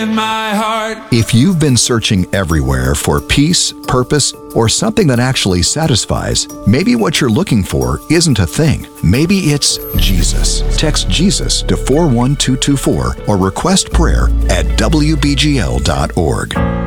in my heart. If you've been searching everywhere for peace, purpose, or something that actually satisfies, maybe what you're looking for isn't a thing. Maybe it's Jesus. Text Jesus to 41224 or request prayer at wbgl.org.